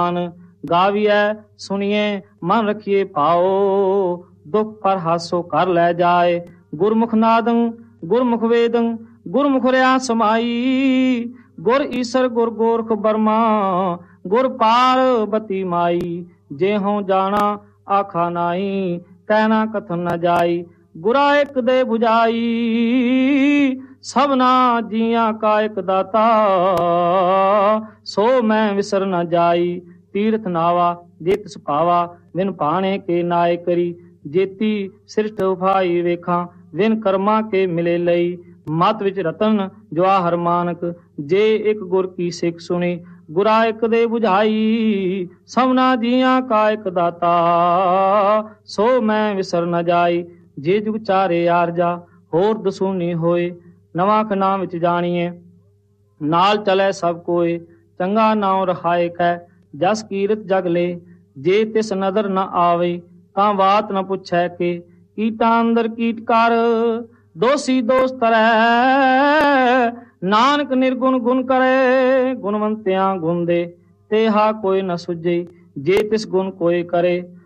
ਗਾਵੀਐ ਸੁਣੀਏ ਮਨ ਰਖੀਏ ਪਾਓ, ਦੁਖ ਪਰ ਹਾਸੋ ਕਰ ਲੈ ਜਾਏ। ਗੁਰਮੁਖ ਨਾਦੰ ਗੁਰਮੁਖ ਵੇਦੰ ਗੁਰਮੁਖ ਰਿਆ ਸਮਾਈ, ਗੁਰ ਈਸਰ ਗੁਰ ਗੋਰਖ ਬਰਮਾ ਗੁਰ ਪਾਰਬਤੀ ਮਾਈ। ਜੇ ਹਉ ਜਾਣਾ ਆਖਾ ਨਾਈ, ਕਹਿਣਾ ਕਥਨ ਨ ਜਾਈ। ਗੁਰਾ ਇੱਕ ਦੇ 부ਝਾਈ, ਸਭਨਾ ਜੀਆਂ ਕਾ ਇੱਕ ਦਾਤਾ, ਸੋ ਮੈਂ ਵਿਸਰ ਨ ਜਾਈ। ਤੀਰਥ ਨਾਵਾ ਜੇ ਤਿਸ ਪਾਵਾ, ਵਿਨ ਭਾਣੇ ਕੇ ਨਾਏ ਕਰੀ। ਜੇਤੀ ਸ੍ਰਿਸ਼ਟ ਉਫਾਈ ਵੇਖਾਂ, ਵਿਨ ਕਰਮਾਂ ਕੇ ਮਿਲੇ ਲਈ। ਮਤ ਵਿੱਚ ਰਤਨ ਜਵਾ ਹਰ ਮਾਨਕ, ਜੇ ਇੱਕ ਗੁਰ ਕੀ ਸਿੱਖ ਸੁਣੀ। ਗੁਰਾ ਇੱਕ ਦੇ 부ਝਾਈ, ਸਭਨਾ ਜੀਆਂ ਕਾ ਇੱਕ ਦਾਤਾ, ਸੋ ਮੈਂ ਵਿਸਰ ਨ ਜਾਈ। ਜੇ ਜੁਗ ਚਾਰੇ ਆਰਜਾ, ਹੋਰ ਦਸੂਨੀ ਹੋਏ। ਨਵਾਂ ਖਨਾ ਵਿੱਚ ਜਾਣੀਏ, ਨਾਲ ਚਲੇ ਸਭ ਕੋਏ। ਚੰਗਾ ਨਾਉ ਰਹਾਏ ਕੈ, ਜਸ ਕੀਰਤ ਜਗ ਲੈ। ਜੇ ਤਿਸ ਨਦਰ ਨ ਆਵੇ, ਤਾਂ ਬਾਤ ਨ ਪੁੱਛੈ ਕੇ। ਕੀਟਾਂ ਅੰਦਰ ਕੀਟ ਕਰ, ਦੋਸੀ ਦੋਸ ਤਰੈ। ਨਾਨਕ ਨਿਰਗੁਣ ਗੁਣ ਕਰੇ, ਗੁਣਵੰਤਿਆਂ ਗੁਣ ਦੇ। ਤੇਹਾ ਕੋਈ ਨ ਸੁਝੇ, ਜੇ ਤਿਸ ਗੁਣ ਕੋਈ ਕਰੇ।